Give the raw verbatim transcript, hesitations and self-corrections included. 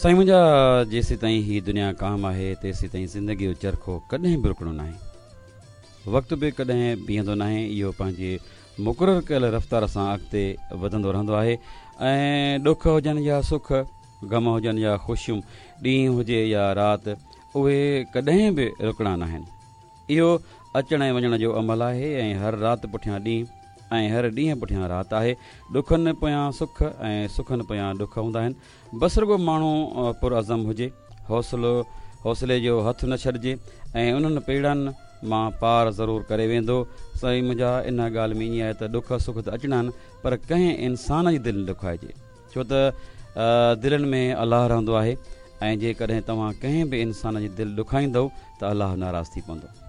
साईं मुंहिंजा जेसीं ताईं हीअ दुनिया क़ाइमु आहे तेसीं ताईं ज़िंदगी जो चरखो कॾहिं बि रुकणो नाहे, वक़्तु बि कॾहिं बीहंदो नाहे। इहो पंहिंजे मुक़ररु कयल रफ़्तार सां अॻिते वधंदो रहंदो आहे ऐं ॾुख हुजनि या सुख, ग़म हुजनि या ख़ुशियूं, ॾींहुं हुजे या राति, उहे कॾहिं बि रुकणा न आहिनि। इहो अचण ऐं वञण जो अमल आहे ऐं हर राति पुठियां ॾींहुं ऐं हर ॾींहं पुठियां राति आहे। ॾुखनि पोयां सुख ऐं सुखनि पोयां ॾुख हूंदा आहिनि। बसि रुॻो माण्हू पुरअज़म हुजे, हौसलो हौसले जो हथु न छॾिजे ऐं उन्हनि पेड़नि मां पार ज़रूरु करे वेंदो। साईं मुंहिंजा इन ॻाल्हि में ईअं आहे त ॾुख सुख त अचणा आहिनि, पर कंहिं इंसान जी दिलि न ॾुखाइजे, छो त दिलनि में अलाह रहंदो आहे ऐं जेकॾहिं तव्हां कंहिं बि इंसान जी दिलि ॾुखाईंदव त अलाह नाराज़ थी पवंदो।